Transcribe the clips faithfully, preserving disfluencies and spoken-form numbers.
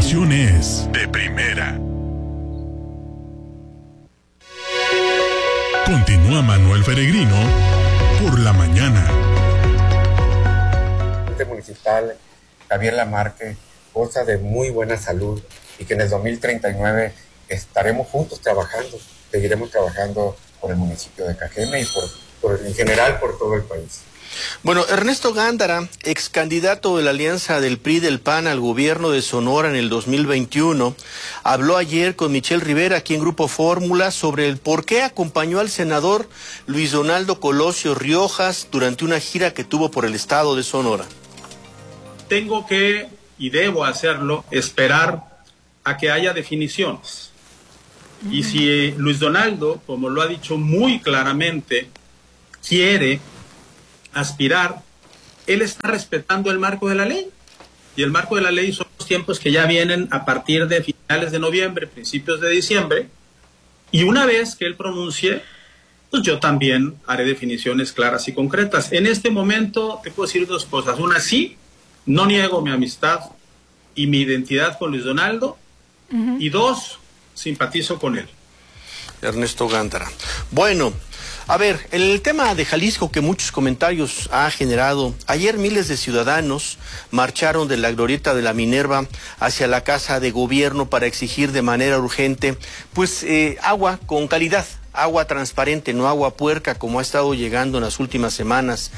información es de primera. Continúa Manuel Peregrino por la mañana. El municipal Javier Lamarque goza de muy buena salud y que en el dos mil treinta y nueve estaremos juntos trabajando, seguiremos trabajando por el municipio de Cajeme y por, por en general por todo el país. Bueno, Ernesto Gándara, ex candidato de la alianza del P R I del P A N al gobierno de Sonora en el dos mil veintiuno, habló ayer con Michelle Rivera aquí en Grupo Fórmula sobre el por qué acompañó al senador Luis Donaldo Colosio Riojas durante una gira que tuvo por el estado de Sonora. Tengo que, y debo hacerlo, esperar a que haya definiciones. Y si Luis Donaldo, como lo ha dicho muy claramente, quiere aspirar, él está respetando el marco de la ley. Y el marco de la ley son los tiempos que ya vienen a partir de finales de noviembre, principios de diciembre. Y una vez que él pronuncie, pues yo también haré definiciones claras y concretas. En este momento te puedo decir dos cosas. Una, sí, no niego mi amistad y mi identidad con Luis Donaldo. Uh-huh. Y dos, simpatizo con él. Ernesto Gándara. Bueno, a ver, el tema de Jalisco que muchos comentarios ha generado. Ayer miles de ciudadanos marcharon de la glorieta de la Minerva hacia la Casa de Gobierno para exigir de manera urgente, pues, eh, agua con calidad. Agua transparente, no agua puerca, como ha estado llegando en las últimas semanas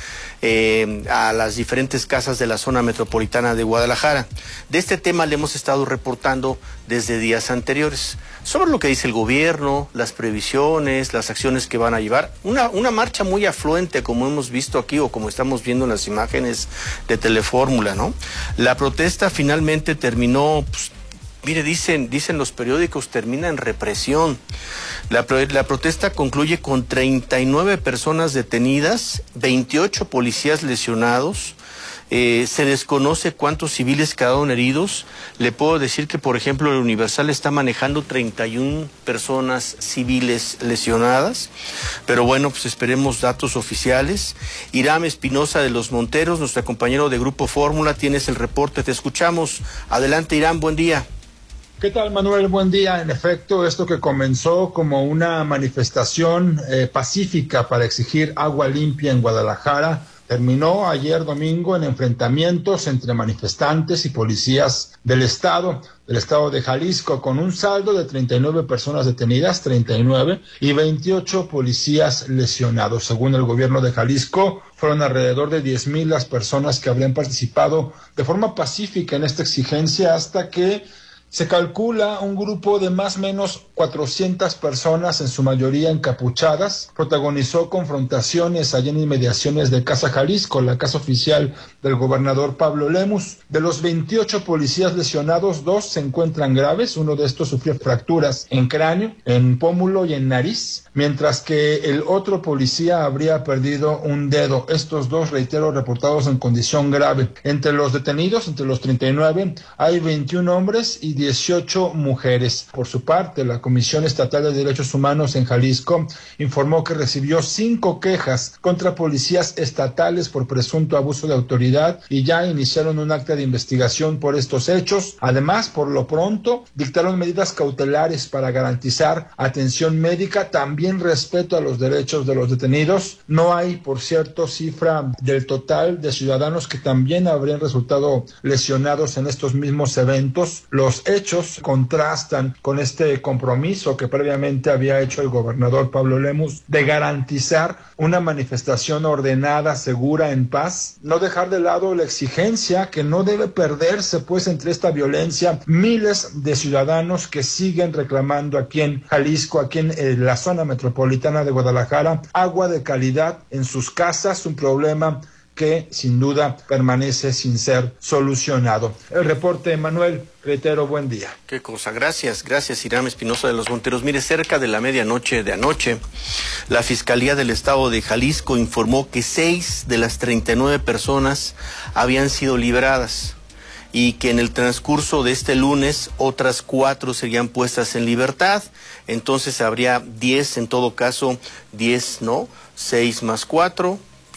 eh, a las diferentes casas de la zona metropolitana de Guadalajara. De este tema le hemos estado reportando desde días anteriores, sobre lo que dice el gobierno, las previsiones, las acciones que van a llevar. Una, una marcha muy afluente, como hemos visto aquí o como estamos viendo en las imágenes de Telefórmula, ¿no? La protesta finalmente terminó, pues, mire, dicen, dicen los periódicos, termina en represión. La, la protesta concluye con treinta y nueve personas detenidas, veintiocho policías lesionados. Eh, se desconoce cuántos civiles quedaron heridos. Le puedo decir que, por ejemplo, el Universal está manejando treinta y una personas civiles lesionadas. Pero bueno, pues esperemos datos oficiales. Irán Espinosa de los Monteros, nuestro compañero de Grupo Fórmula, tienes el reporte, te escuchamos. Adelante, Irán, buen día. ¿Qué tal, Manuel? Buen día. En efecto, esto que comenzó como una manifestación eh, pacífica para exigir agua limpia en Guadalajara, terminó ayer domingo en enfrentamientos entre manifestantes y policías del estado, del estado de Jalisco, con un saldo de treinta y nueve personas detenidas, treinta y nueve, y veintiocho policías lesionados. Según el gobierno de Jalisco, fueron alrededor de diez mil las personas que habrían participado de forma pacífica en esta exigencia hasta que se calcula un grupo de más o menos cuatrocientas personas, en su mayoría encapuchadas, protagonizó confrontaciones allá en inmediaciones de Casa Jalisco, la casa oficial del gobernador Pablo Lemus. De los veintiocho policías lesionados, dos se encuentran graves, uno de estos sufrió fracturas en cráneo, en pómulo y en nariz, mientras que el otro policía habría perdido un dedo. Estos dos, reitero, reportados en condición grave. Entre los detenidos, entre los treinta y nueve, hay veintiún hombres y dieciocho mujeres. Por su parte, la Comisión Estatal de Derechos Humanos en Jalisco informó que recibió cinco quejas contra policías estatales por presunto abuso de autoridad y ya iniciaron un acta de investigación por estos hechos. Además, por lo pronto, dictaron medidas cautelares para garantizar atención médica, también respeto a los derechos de los detenidos. No hay, por cierto, cifra del total de ciudadanos que también habrían resultado lesionados en estos mismos eventos. Los hechos contrastan con este compromiso que previamente había hecho el gobernador Pablo Lemus de garantizar una manifestación ordenada, segura, en paz, no dejar de lado la exigencia que no debe perderse pues entre esta violencia. Miles de ciudadanos que siguen reclamando aquí en Jalisco, aquí en eh, la zona metropolitana de Guadalajara, agua de calidad en sus casas, un problema que sin duda permanece sin ser solucionado. El reporte, Manuel, reitero, buen día. Qué cosa, gracias, gracias Irán Espinosa de los Monteros. Mire, cerca de la medianoche de anoche, la Fiscalía del Estado de Jalisco informó que seis de las treinta y nueve personas habían sido liberadas y que en el transcurso de este lunes otras cuatro serían puestas en libertad. Entonces habría diez, en todo caso, diez, ¿no? seis más cuatro...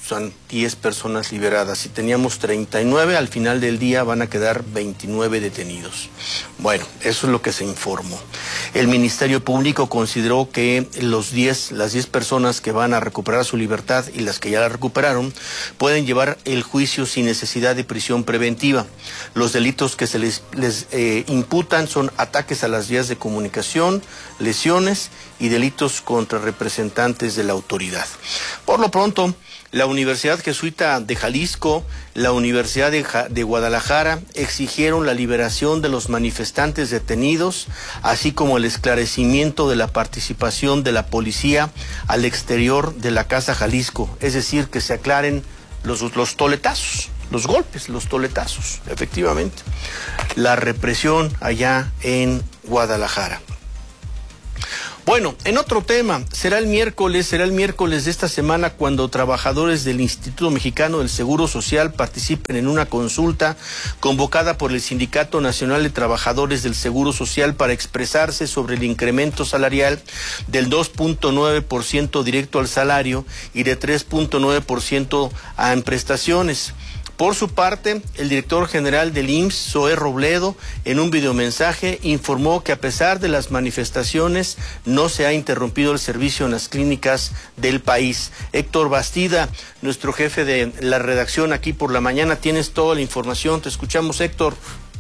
son diez personas liberadas. Si teníamos treinta y nueve, al final del día van a quedar veintinueve detenidos. Bueno, eso es lo que se informó. El Ministerio Público consideró que los diez, las diez personas que van a recuperar su libertad y las que ya la recuperaron pueden llevar el juicio sin necesidad de prisión preventiva. Los delitos que se les, les eh, imputan son ataques a las vías de comunicación, lesiones y delitos contra representantes de la autoridad. Por lo pronto, la Universidad Jesuita de Jalisco, la Universidad de, ja de Guadalajara exigieron la liberación de los manifestantes detenidos, así como el esclarecimiento de la participación de la policía al exterior de la Casa Jalisco, es decir, que se aclaren los, los toletazos, los golpes, los toletazos, efectivamente, la represión allá en Guadalajara. Bueno, en otro tema, será el miércoles, será el miércoles de esta semana cuando trabajadores del Instituto Mexicano del Seguro Social participen en una consulta convocada por el Sindicato Nacional de Trabajadores del Seguro Social para expresarse sobre el incremento salarial del dos punto nueve por ciento directo al salario y de tres punto nueve por ciento en prestaciones. Por su parte, el director general del I M S S, Zoé Robledo, en un videomensaje informó que a pesar de las manifestaciones no se ha interrumpido el servicio en las clínicas del país. Héctor Bastida, nuestro jefe de la redacción aquí por la mañana, tienes toda la información. Te escuchamos, Héctor.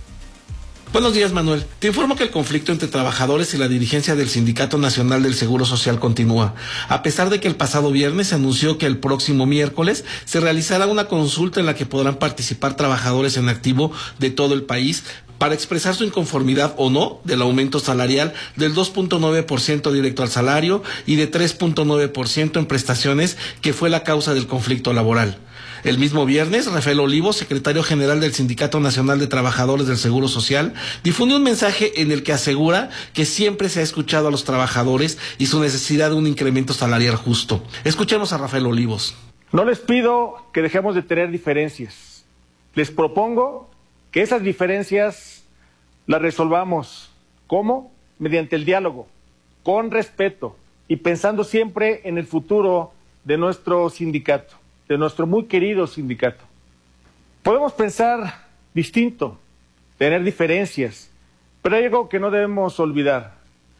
Buenos días, Manuel. Te informo que el conflicto entre trabajadores y la dirigencia del Sindicato Nacional del Seguro Social continúa, a pesar de que el pasado viernes se anunció que el próximo miércoles se realizará una consulta en la que podrán participar trabajadores en activo de todo el país para expresar su inconformidad o no del aumento salarial del dos punto nueve por ciento directo al salario y de tres punto nueve por ciento en prestaciones, que fue la causa del conflicto laboral. El mismo viernes, Rafael Olivos, secretario general del Sindicato Nacional de Trabajadores del Seguro Social, difundió un mensaje en el que asegura que siempre se ha escuchado a los trabajadores y su necesidad de un incremento salarial justo. Escuchemos a Rafael Olivos. No les pido que dejemos de tener diferencias. Les propongo que esas diferencias las resolvamos. ¿Cómo? Mediante el diálogo, con respeto y pensando siempre en el futuro de nuestro sindicato, de nuestro muy querido sindicato. Podemos pensar distinto, tener diferencias, pero hay algo que no debemos olvidar.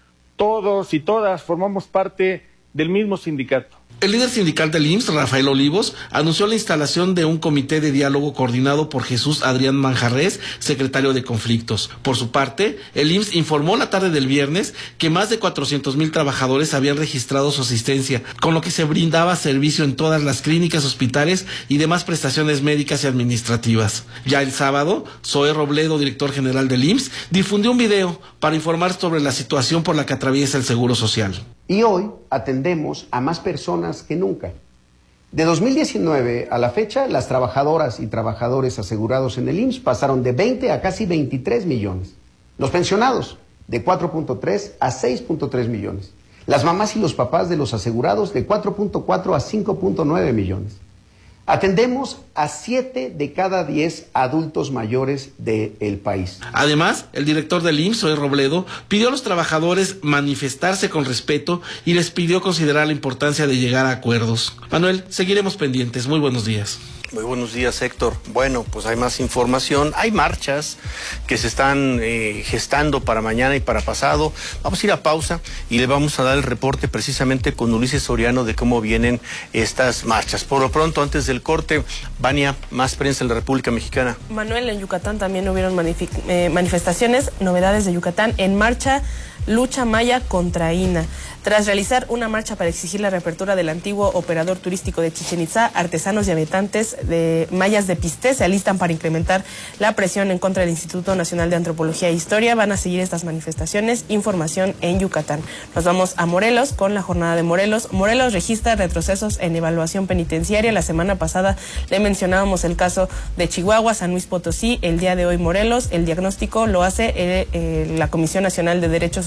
Todos y todas formamos parte del mismo sindicato. El líder sindical del I M S S, Rafael Olivos, anunció la instalación de un comité de diálogo coordinado por Jesús Adrián Manjarrés, secretario de Conflictos. Por su parte, el I M S S informó la tarde del viernes que más de cuatrocientos mil trabajadores habían registrado su asistencia, con lo que se brindaba servicio en todas las clínicas, hospitales y demás prestaciones médicas y administrativas. Ya el sábado, Zoé Robledo, director general del I M S S, difundió un video para informar sobre la situación por la que atraviesa el Seguro Social. Y hoy atendemos a más personas que nunca. De dos mil diecinueve a la fecha, las trabajadoras y trabajadores asegurados en el I M S S pasaron de veinte a casi veintitrés millones. Los pensionados, de cuatro punto tres a seis punto tres millones. Las mamás y los papás de los asegurados, de cuatro punto cuatro a cinco punto nueve millones. Atendemos a siete de cada diez adultos mayores del país. Además, el director del I M S S, Zoé Robledo, pidió a los trabajadores manifestarse con respeto y les pidió considerar la importancia de llegar a acuerdos. Manuel, seguiremos pendientes. Muy buenos días. Muy buenos días, Héctor. Bueno, pues hay más información. Hay marchas que se están eh, gestando para mañana y para pasado. Vamos a ir a pausa y le vamos a dar el reporte precisamente con Ulises Soriano de cómo vienen estas marchas. Por lo pronto, antes del corte, Vania, más prensa en la República Mexicana. Manuel, en Yucatán también hubieron eh, manifestaciones, novedades de Yucatán, en marcha Lucha Maya contra I N A. Tras realizar una marcha para exigir la reapertura del antiguo operador turístico de Chichén Itzá, artesanos y habitantes de mayas de Pisté se alistan para incrementar la presión en contra del Instituto Nacional de Antropología e Historia. Van a seguir estas manifestaciones. Información en Yucatán. Nos vamos a Morelos con la jornada de Morelos. Morelos registra retrocesos en evaluación penitenciaria. La semana pasada le mencionábamos el caso de Chihuahua, San Luis Potosí. El día de hoy Morelos, el diagnóstico lo hace eh, eh, la Comisión Nacional de Derechos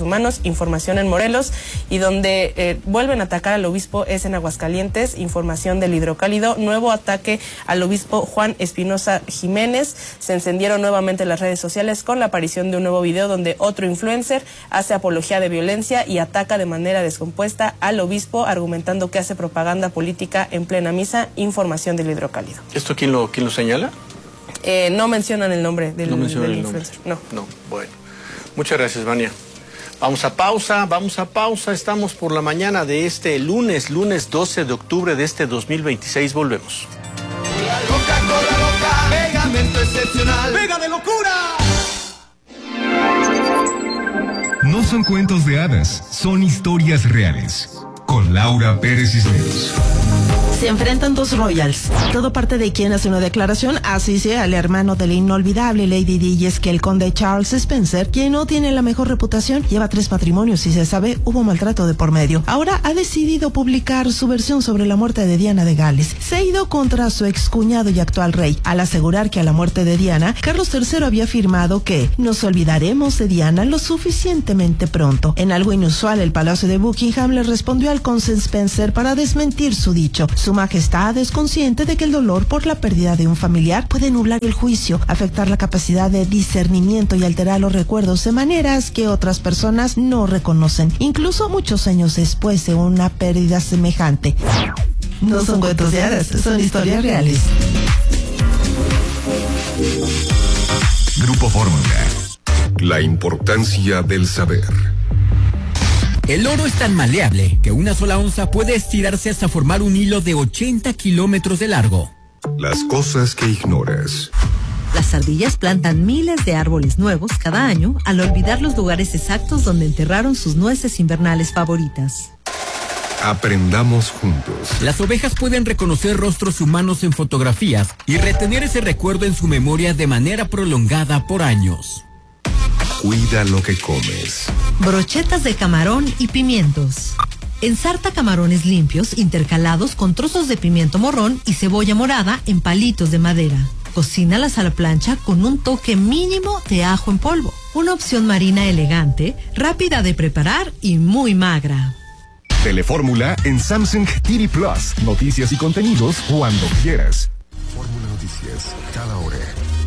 Humanos, Información en Morelos, y donde eh, vuelven a atacar al obispo es en Aguascalientes, Información del Hidrocálido, nuevo ataque al obispo Juan Espinosa Jiménez. Se encendieron nuevamente las redes sociales con la aparición de un nuevo video donde otro influencer hace apología de violencia y ataca de manera descompuesta al obispo, argumentando que hace propaganda política en plena misa. Información del Hidrocálido. ¿Esto quién lo, quién lo señala? Eh, no mencionan el nombre del, no mencionan del el influencer. Nombre. No. No, bueno. Muchas gracias, Vania. Vamos a pausa, vamos a pausa. Estamos por la mañana de este lunes, lunes doce de octubre de este dos mil veintiséis. Volvemos. Coca-Cola loca, pegamento excepcional, pega de locura. No son cuentos de hadas, son historias reales. Con Laura Pérez Cisneros. Se enfrentan dos royals. Todo parte de quien hace una declaración, así sea el hermano de la inolvidable Lady Di, y es que el conde Charles Spencer, quien no tiene la mejor reputación, lleva tres matrimonios y se sabe hubo maltrato de por medio. Ahora ha decidido publicar su versión sobre la muerte de Diana de Gales. Se ha ido contra su excuñado y actual rey, al asegurar que a la muerte de Diana, Carlos tercero había afirmado que nos olvidaremos de Diana lo suficientemente pronto. En algo inusual, el Palacio de Buckingham le respondió al conde Spencer para desmentir su dicho. Su Majestad es consciente de que el dolor por la pérdida de un familiar puede nublar el juicio, afectar la capacidad de discernimiento y alterar los recuerdos de maneras que otras personas no reconocen, incluso muchos años después de una pérdida semejante. No son cuentos de hadas, son historias reales. Grupo Fórmula. La importancia del saber. El oro es tan maleable que una sola onza puede estirarse hasta formar un hilo de ochenta kilómetros de largo. Las cosas que ignoras. Las ardillas plantan miles de árboles nuevos cada año al olvidar los lugares exactos donde enterraron sus nueces invernales favoritas. Aprendamos juntos. Las ovejas pueden reconocer rostros humanos en fotografías y retener ese recuerdo en su memoria de manera prolongada por años. Cuida lo que comes. Brochetas de camarón y pimientos. Ensarta camarones limpios intercalados con trozos de pimiento morrón y cebolla morada en palitos de madera. Cocínalas a la plancha con un toque mínimo de ajo en polvo. Una opción marina elegante, rápida de preparar y muy magra. Telefórmula en Samsung T V Plus. Noticias y contenidos cuando quieras. Fórmula Noticias, cada hora.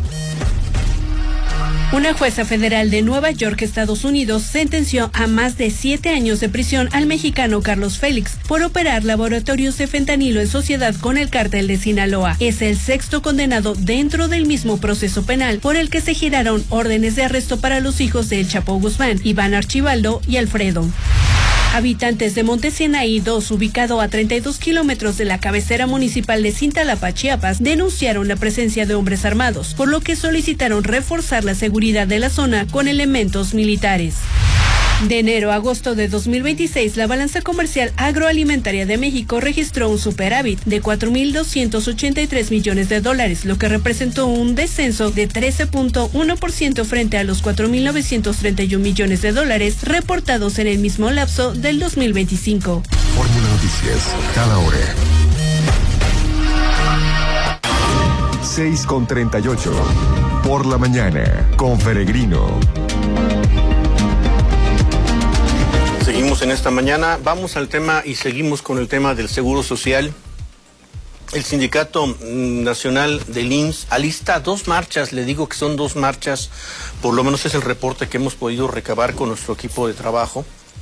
Una jueza federal de Nueva York, Estados Unidos, sentenció a más de siete años de prisión al mexicano Carlos Félix por operar laboratorios de fentanilo en sociedad con el cártel de Sinaloa. Es el sexto condenado dentro del mismo proceso penal por el que se giraron órdenes de arresto para los hijos de El Chapo Guzmán, Iván Archibaldo y Alfredo. Habitantes de Monte Sinaí dos, ubicado a treinta y dos kilómetros de la cabecera municipal de Cintalapa, Chiapas, denunciaron la presencia de hombres armados, por lo que solicitaron reforzar la seguridad de la zona con elementos militares. De enero a agosto de dos mil veintiséis, la balanza comercial agroalimentaria de México registró un superávit de cuatro mil doscientos ochenta y tres millones de dólares, lo que representó un descenso de trece punto uno por ciento frente a los cuatro mil novecientos treinta y un millones de dólares reportados en el mismo lapso del dos mil veinticinco. Fórmula Noticias, cada hora. seis con treinta y ocho. Por la mañana, con Peregrino. Seguimos en esta mañana, vamos al tema y seguimos con el tema del Seguro Social. El Sindicato Nacional del I M S S alista dos marchas, le digo que son dos marchas, por lo menos es el reporte que hemos podido recabar con nuestro equipo de trabajo.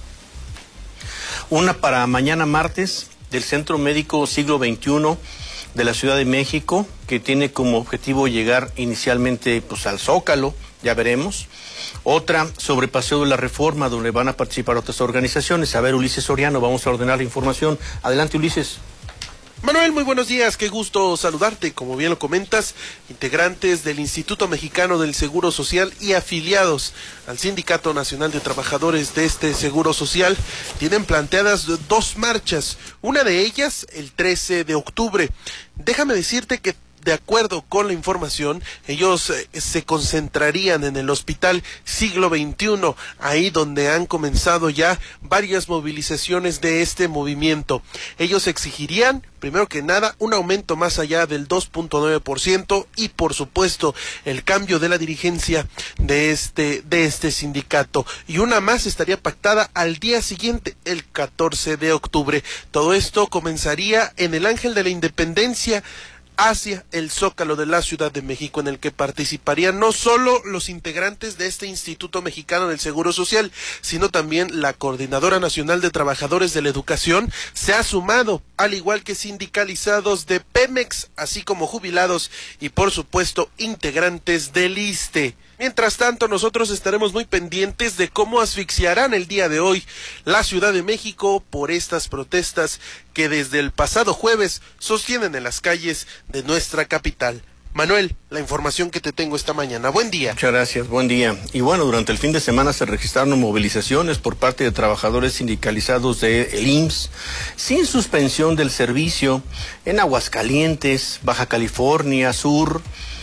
Una para mañana martes del Centro Médico Siglo veintiuno de la Ciudad de México, que tiene como objetivo llegar inicialmente pues al Zócalo, ya veremos. Otra sobre Paseo de la Reforma, donde van a participar otras organizaciones. A ver, Ulises Soriano, vamos a ordenar la información. Adelante, Ulises. Manuel, muy buenos días, qué gusto saludarte. Como bien lo comentas, integrantes del Instituto Mexicano del Seguro Social y afiliados al Sindicato Nacional de Trabajadores de este Seguro Social tienen planteadas dos marchas, una de ellas el trece de octubre. Déjame decirte que de acuerdo con la información, ellos eh, se concentrarían en el Hospital Siglo veintiuno, ahí donde han comenzado ya varias movilizaciones de este movimiento. Ellos exigirían, primero que nada, un aumento más allá del dos punto nueve por ciento y, por supuesto, el cambio de la dirigencia de este, de este sindicato. Y una más estaría pactada al día siguiente, el catorce de octubre. Todo esto comenzaría en el Ángel de la Independencia, hacia el Zócalo de la Ciudad de México, en el que participarían no solo los integrantes de este Instituto Mexicano del Seguro Social, sino también la Coordinadora Nacional de Trabajadores de la Educación. Se ha sumado, al igual que sindicalizados de Pemex, así como jubilados y, por supuesto, integrantes del ISSSTE. Mientras tanto, nosotros estaremos muy pendientes de cómo asfixiarán el día de hoy la Ciudad de México por estas protestas que desde el pasado jueves sostienen en las calles de nuestra capital. Manuel, la información que te tengo esta mañana. Buen día. Muchas gracias, buen día. Y bueno, durante el fin de semana se registraron movilizaciones por parte de trabajadores sindicalizados del I M S S, sin suspensión del servicio en Aguascalientes, Baja California Sur,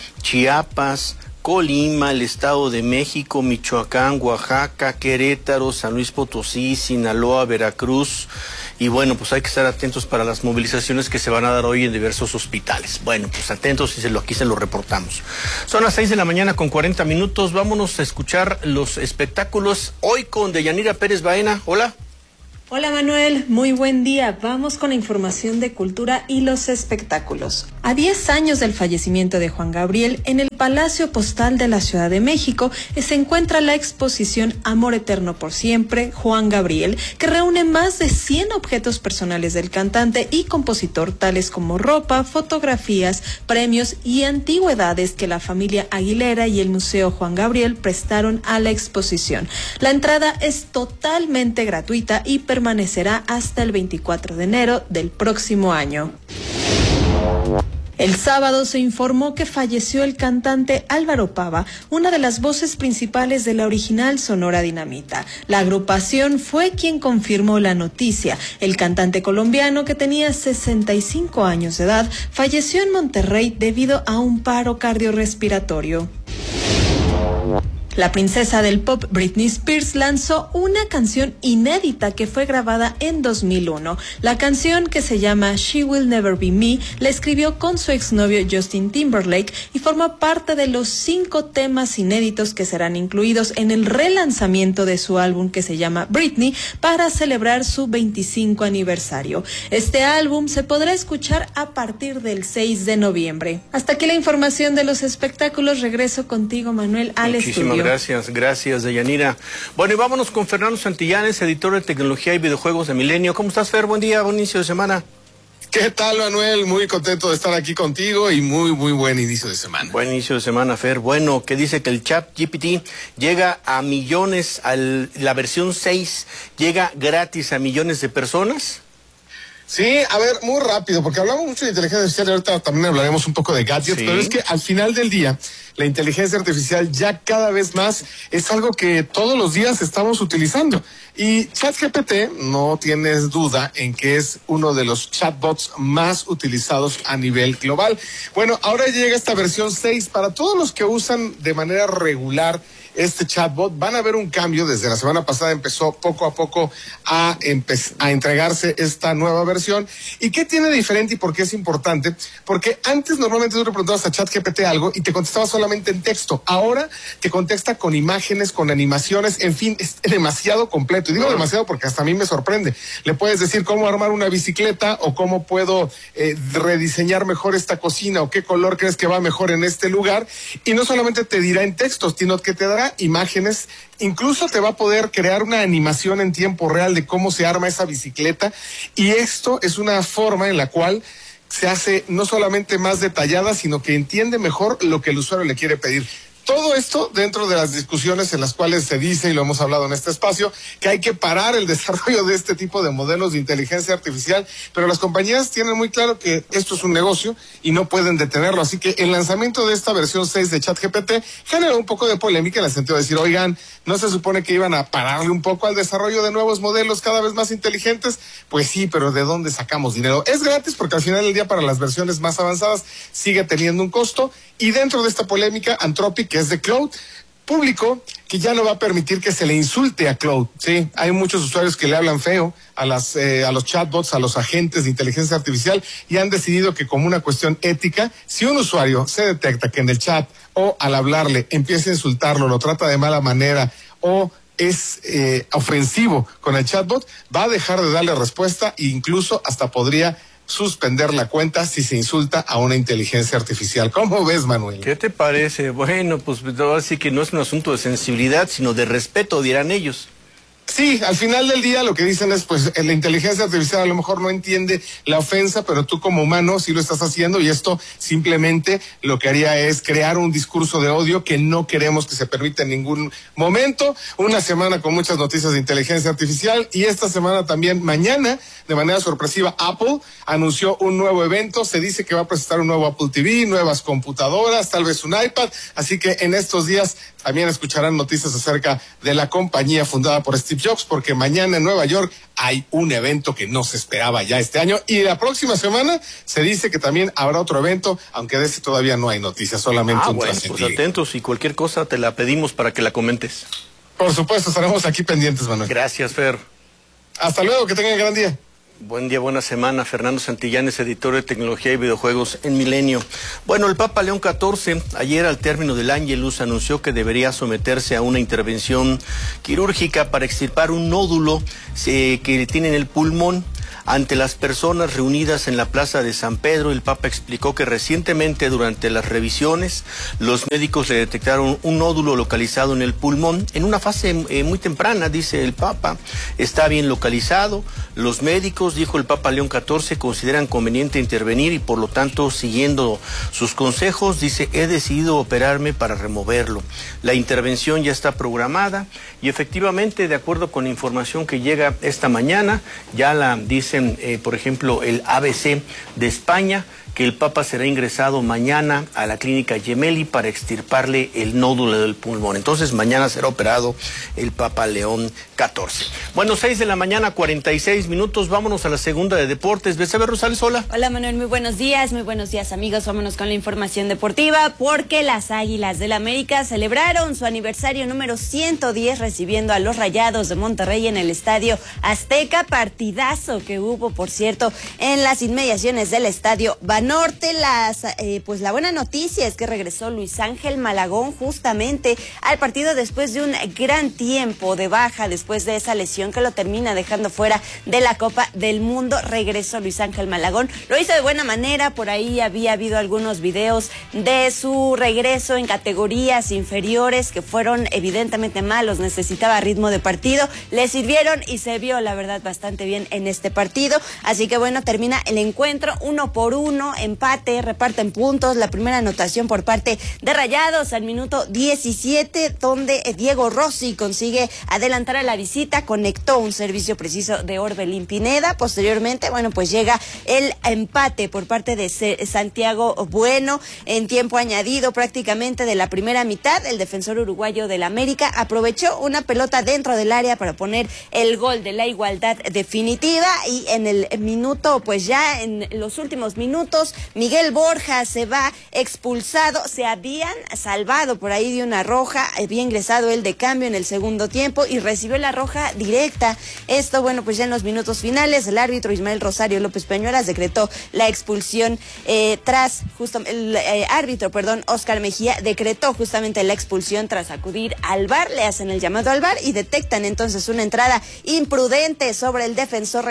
Chiapas, Colima, el Estado de México, Michoacán, Oaxaca, Querétaro, San Luis Potosí, Sinaloa, Veracruz. Y bueno, pues hay que estar atentos para las movilizaciones que se van a dar hoy en diversos hospitales. Bueno, pues atentos y se lo, aquí se lo reportamos. Son las seis de la mañana con cuarenta minutos. Vámonos a escuchar los espectáculos hoy con Deyanira Pérez Baena. Hola. Hola Manuel, muy buen día. Vamos con la información de cultura y los espectáculos. A diez años del fallecimiento de Juan Gabriel, en el Palacio Postal de la Ciudad de México se encuentra la exposición Amor Eterno por Siempre, Juan Gabriel, que reúne más de cien objetos personales del cantante y compositor, tales como ropa, fotografías, premios y antigüedades que la familia Aguilera y el Museo Juan Gabriel prestaron a la exposición. La entrada es totalmente gratuita y permanecerá hasta el veinticuatro de enero del próximo año. El sábado se informó que falleció el cantante Álvaro Pava, una de las voces principales de la original Sonora Dinamita. La agrupación fue quien confirmó la noticia. El cantante colombiano, que tenía sesenta y cinco años de edad, falleció en Monterrey debido a un paro cardiorrespiratorio. La princesa del pop Britney Spears lanzó una canción inédita que fue grabada en dos mil uno. La canción, que se llama She Will Never Be Me, la escribió con su exnovio Justin Timberlake y forma parte de los cinco temas inéditos que serán incluidos en el relanzamiento de su álbum, que se llama Britney, para celebrar su veinticinco aniversario. Este álbum se podrá escuchar a partir del seis de noviembre. Hasta aquí la información de los espectáculos. Regreso contigo, Manuel, al Muchísimas estudio. Gracias, gracias, Deyanira. Bueno, y vámonos con Fernando Santillanes, editor de tecnología y videojuegos de Milenio. ¿Cómo estás, Fer? Buen día, buen inicio de semana. ¿Qué tal, Manuel? Muy contento de estar aquí contigo y muy, muy buen inicio de semana. Buen inicio de semana, Fer. Bueno, que dice que el Chat G P T llega a millones, al, la versión seis llega gratis a millones de personas. Sí, a ver, muy rápido, porque hablamos mucho de inteligencia artificial y ahorita también hablaremos un poco de gadgets, sí. Pero es que al final del día, la inteligencia artificial ya cada vez más es algo que todos los días estamos utilizando. Y ChatGPT, no tienes duda en que es uno de los chatbots más utilizados a nivel global. Bueno, ahora llega esta versión seis. Para todos los que usan de manera regular este chatbot, van a ver un cambio. Desde la semana pasada empezó poco a poco a, a entregarse esta nueva versión. ¿Y qué tiene de diferente y por qué es importante? Porque antes normalmente tú le preguntabas a ChatGPT algo y te contestaba solamente en texto. Ahora te contesta con imágenes, con animaciones, en fin, es demasiado completo. Y digo demasiado porque hasta a mí me sorprende. Le puedes decir cómo armar una bicicleta o cómo puedo eh, rediseñar mejor esta cocina o qué color crees que va mejor en este lugar. Y no solamente te dirá en textos, sino que te dará imágenes, incluso te va a poder crear una animación en tiempo real de cómo se arma esa bicicleta, y esto es una forma en la cual se hace no solamente más detallada, sino que entiende mejor lo que el usuario le quiere pedir. Todo esto dentro de las discusiones en las cuales se dice, y lo hemos hablado en este espacio, que hay que parar el desarrollo de este tipo de modelos de inteligencia artificial, pero las compañías tienen muy claro que esto es un negocio y no pueden detenerlo. Así que el lanzamiento de esta versión seis de ChatGPT generó un poco de polémica en el sentido de decir, oigan, ¿no se supone que iban a pararle un poco al desarrollo de nuevos modelos cada vez más inteligentes? Pues sí, pero ¿de dónde sacamos dinero? Es gratis porque al final del día para las versiones más avanzadas sigue teniendo un costo, y dentro de esta polémica, Anthropic, que es de Claude, publicó que ya no va a permitir que se le insulte a Claude. Sí, hay muchos usuarios que le hablan feo a las eh, a los chatbots, a los agentes de inteligencia artificial, y han decidido que como una cuestión ética, si un usuario se detecta que en el chat o al hablarle empieza a insultarlo, lo trata de mala manera o es eh, ofensivo con el chatbot, va a dejar de darle respuesta e incluso hasta podría suspender la cuenta si se insulta a una inteligencia artificial. ¿Cómo ves, Manuel? ¿Qué te parece? Bueno, pues ahora sí que no es un asunto de sensibilidad, sino de respeto, dirán ellos. Sí, al final del día lo que dicen es, pues, la inteligencia artificial a lo mejor no entiende la ofensa, pero tú como humano sí lo estás haciendo, y esto simplemente lo que haría es crear un discurso de odio que no queremos que se permita en ningún momento. Una semana con muchas noticias de inteligencia artificial, y esta semana también, mañana, de manera sorpresiva, Apple anunció un nuevo evento. Se dice que va a presentar un nuevo Apple T V, nuevas computadoras, tal vez un iPad, así que en estos días también escucharán noticias acerca de la compañía fundada por Steve Jobs, porque mañana en Nueva York hay un evento que no se esperaba ya este año, y la próxima semana se dice que también habrá otro evento, aunque de ese todavía no hay noticias, solamente ah, un bueno, pues atentos, y cualquier cosa te la pedimos para que la comentes. Por supuesto, estaremos aquí pendientes, Manuel. Gracias, Fer. Hasta luego, que tengan gran día. Buen día, buena semana. Fernando Santillanes, editor de Tecnología y Videojuegos en Milenio. Bueno, el Papa León catorce, ayer al término del Ángelus, anunció que debería someterse a una intervención quirúrgica para extirpar un nódulo eh, que tiene en el pulmón. Ante las personas reunidas en la Plaza de San Pedro, el Papa explicó que recientemente durante las revisiones los médicos le detectaron un nódulo localizado en el pulmón en una fase eh, muy temprana, dice el Papa. Está bien localizado. Los médicos, dijo el Papa León catorce, consideran conveniente intervenir y por lo tanto, siguiendo sus consejos, dice, he decidido operarme para removerlo. La intervención ya está programada y efectivamente, de acuerdo con la información que llega esta mañana, ya la dice Eh, por ejemplo, el A B C de España, que el Papa será ingresado mañana a la clínica Gemelli para extirparle el nódulo del pulmón. Entonces, mañana será operado el Papa León catorce. Bueno, seis de la mañana, cuarenta y seis minutos. Vámonos a la segunda de deportes. Betsabé Rosales, hola. Hola, Manuel, muy buenos días. Muy buenos días, amigos. Vámonos con la información deportiva, porque las Águilas del América celebraron su aniversario número ciento diez recibiendo a los Rayados de Monterrey en el Estadio Azteca. Partidazo que hubo, por cierto, en las inmediaciones del Estadio Banorte. Las, eh, pues la buena noticia es que regresó Luis Ángel Malagón justamente al partido después de un gran tiempo de baja, después de esa lesión que lo termina dejando fuera de la Copa del Mundo. Regresó Luis Ángel Malagón, lo hizo de buena manera. Por ahí había habido algunos videos de su regreso en categorías inferiores que fueron evidentemente malos, necesitaba ritmo de partido, le sirvieron y se vio la verdad bastante bien en este partido. Así que bueno, termina el encuentro uno por uno, empate, reparten puntos. La primera anotación por parte de Rayados al minuto diecisiete, donde Diego Rossi consigue adelantar a la visita, conectó un servicio preciso de Orbelín Pineda. Posteriormente, bueno, pues llega el empate por parte de Santiago Bueno en tiempo añadido prácticamente de la primera mitad. El defensor uruguayo del América aprovechó una pelota dentro del área para poner el gol de la igualdad definitiva, y en el minuto, pues ya en los últimos minutos, Miguel Borja se va expulsado. Se habían salvado por ahí de una roja, había ingresado él de cambio en el segundo tiempo y recibió la roja directa. Esto, bueno, pues ya en los minutos finales, el árbitro Ismael Rosario López Peñuelas decretó la expulsión eh, tras, justo, el eh, árbitro, perdón, Oscar Mejía, decretó justamente la expulsión tras acudir al V A R, le hacen el llamado al V A R y detectan entonces una entrada imprudente sobre el defensor regiomontano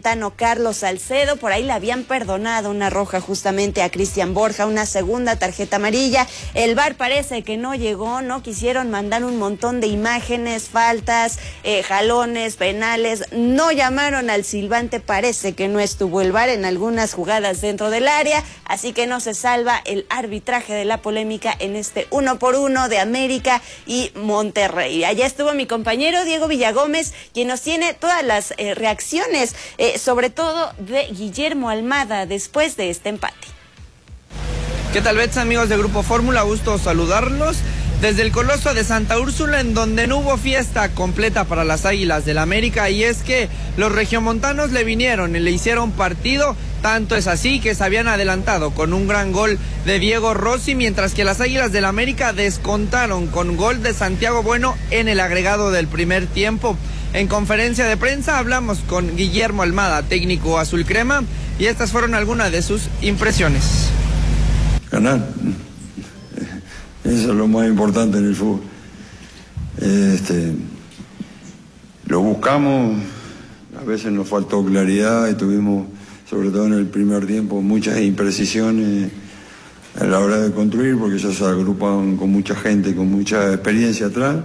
regiomontano Carlos Salcedo. Por ahí le habían perdonado una roja justamente a Cristian Borja, una segunda tarjeta amarilla. El V A R parece que no llegó, no quisieron mandar un montón de imágenes, faltas, eh, jalones, penales. No llamaron al silbante, parece que no estuvo el V A R en algunas jugadas dentro del área, así que no se salva el arbitraje de la polémica en este uno por uno de América y Monterrey. Allá estuvo mi compañero Diego Villagómez, quien nos tiene todas las eh, reacciones, eh, sobre todo de Guillermo Almada después de este empate. ¿Qué tal, Bets, amigos de Grupo Fórmula? Gusto saludarlos desde el Coloso de Santa Úrsula, en donde no hubo fiesta completa para las Águilas del América, y es que los regiomontanos le vinieron y le hicieron partido. Tanto es así que se habían adelantado con un gran gol de Diego Rossi, mientras que las Águilas del América descontaron con gol de Santiago Bueno en el agregado del primer tiempo. En conferencia de prensa hablamos con Guillermo Almada, técnico azul crema, y estas fueron algunas de sus impresiones. Ganar, eso es lo más importante en el fútbol. Este, lo buscamos, a veces nos faltó claridad y tuvimos, sobre todo en el primer tiempo, muchas imprecisiones a la hora de construir, porque ellos se agrupan con mucha gente, con mucha experiencia atrás,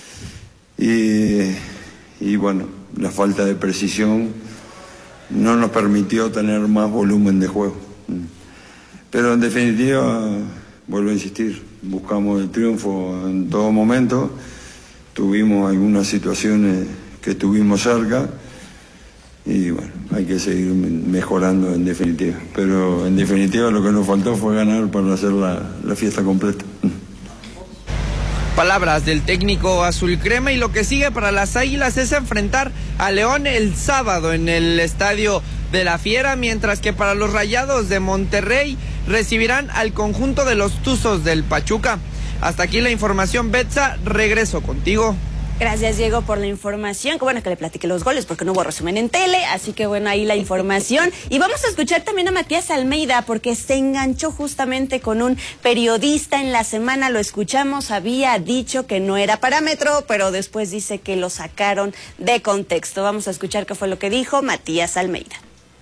y, y bueno, la falta de precisión no nos permitió tener más volumen de juego. Pero en definitiva, vuelvo a insistir, buscamos el triunfo en todo momento, tuvimos algunas situaciones que estuvimos cerca, y bueno, hay que seguir mejorando en definitiva. Pero en definitiva lo que nos faltó fue ganar para hacer la, la fiesta completa. Palabras del técnico azul crema, y lo que sigue para las Águilas es enfrentar a León el sábado en el Estadio de la Fiera, mientras que para los Rayados de Monterrey recibirán al conjunto de los Tuzos del Pachuca. Hasta aquí la información, Betsa, regreso contigo. Gracias, Diego, por la información. Qué bueno que le platiqué los goles porque no hubo resumen en tele, así que bueno, ahí la información. Y vamos a escuchar también a Matías Almeida, porque se enganchó justamente con un periodista en la semana. Lo escuchamos, había dicho que no era parámetro, pero después dice que lo sacaron de contexto. Vamos a escuchar qué fue lo que dijo Matías Almeida.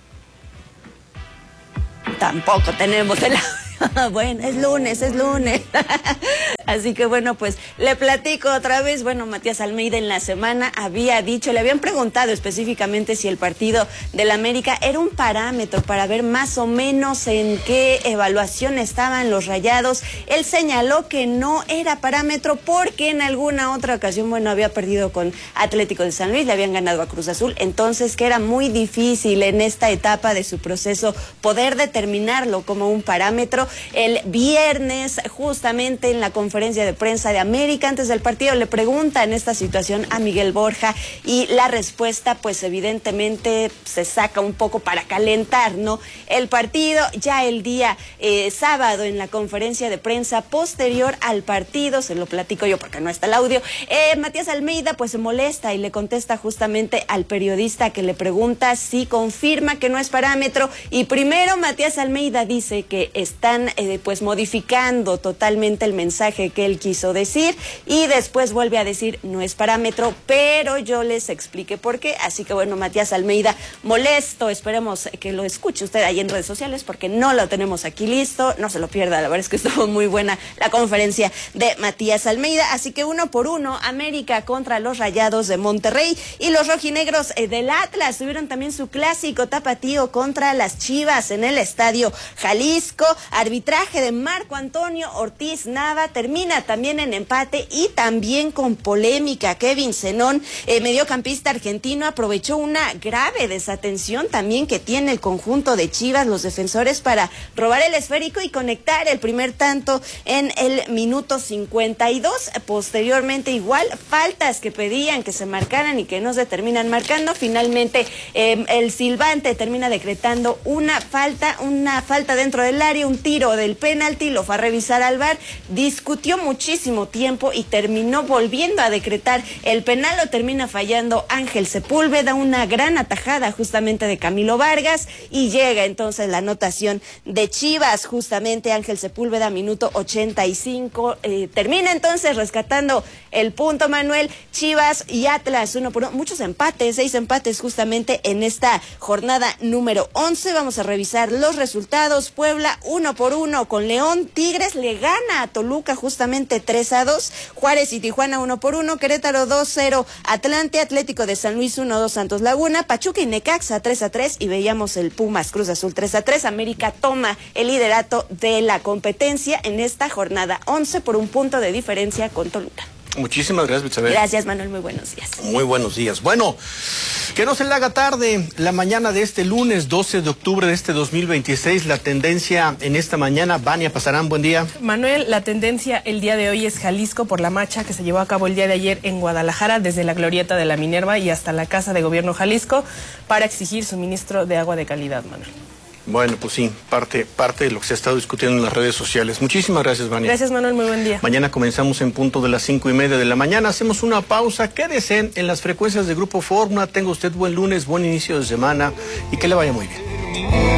Tampoco tenemos el... Bueno, es lunes, es lunes. Así que bueno, pues le platico otra vez. Bueno, Matías Almeida en la semana había dicho, le habían preguntado específicamente si el partido del América era un parámetro para ver más o menos en qué evaluación estaban los Rayados. Él señaló que no era parámetro porque en alguna otra ocasión, bueno, había perdido con Atlético de San Luis, le habían ganado a Cruz Azul, entonces que era muy difícil en esta etapa de su proceso poder determinarlo como un parámetro. El viernes, justamente en la conferencia de prensa de América, antes del partido, le pregunta en esta situación a Miguel Borja, y la respuesta, pues evidentemente se saca un poco para calentar, ¿no? El partido, ya el día eh, sábado, en la conferencia de prensa posterior al partido, se lo platico yo porque no está el audio, eh, Matías Almeida pues se molesta y le contesta justamente al periodista que le pregunta si confirma que no es parámetro, y primero Matías Almeida dice que están Eh, pues modificando totalmente el mensaje que él quiso decir, y después vuelve a decir no es parámetro, pero yo les expliqué por qué. Así que bueno, Matías Almeida molesto, esperemos que lo escuche usted ahí en redes sociales porque no lo tenemos aquí listo, no se lo pierda, la verdad es que estuvo muy buena la conferencia de Matías Almeida. Así que uno por uno, América contra los Rayados de Monterrey, y los rojinegros eh, del Atlas tuvieron también su clásico tapatío contra las Chivas en el Estadio Jalisco. Arbitraje de Marco Antonio Ortiz Nava, termina también en empate y también con polémica. Kevin Zenón, eh, mediocampista argentino, aprovechó una grave desatención también que tiene el conjunto de Chivas, los defensores, para robar el esférico y conectar el primer tanto en el minuto cincuenta y dos. Posteriormente, igual, faltas que pedían que se marcaran y que no se terminan marcando. Finalmente, eh, el silbante termina decretando una falta, una falta dentro del área, un tiro del penalti, lo fue a revisar al V A R, discutió discutió muchísimo tiempo y terminó volviendo a decretar el penal. Lo termina fallando Ángel Sepúlveda, una gran atajada justamente de Camilo Vargas, y llega entonces la anotación de Chivas. Justamente Ángel Sepúlveda, minuto ochenta y cinco, eh, termina entonces rescatando el punto, Manuel. Chivas y Atlas, uno por uno, muchos empates, seis empates justamente en esta jornada número once. Vamos a revisar los resultados. Puebla uno por uno con León. Tigres le gana a Toluca justamente tres a dos. Juárez y Tijuana uno por uno. Querétaro dos cero. Atlante, Atlético de San Luis uno dos. Santos Laguna. Pachuca y Necaxa tres a tres. Y veíamos el Pumas Cruz Azul tres a tres. América toma el liderato de la competencia en esta jornada once por un punto de diferencia con Toluca. Muchísimas gracias, Betsabe. Gracias, Manuel. Muy buenos días. Muy buenos días. Bueno, que no se le haga tarde. La mañana de este lunes doce de octubre de este dos mil veintiséis, la tendencia en esta mañana. Vania Pasarán, buen día. Manuel, la tendencia el día de hoy es Jalisco por la marcha que se llevó a cabo el día de ayer en Guadalajara, desde la glorieta de la Minerva y hasta la Casa de Gobierno Jalisco, para exigir suministro de agua de calidad, Manuel. Bueno, pues sí, parte, parte de lo que se ha estado discutiendo en las redes sociales. Muchísimas gracias, Vania. Gracias, Manuel, muy buen día. Mañana comenzamos en punto de las cinco y media de la mañana. Hacemos una pausa. Quédese en las frecuencias de Grupo Fórmula. Tenga usted buen lunes, buen inicio de semana y que le vaya muy bien.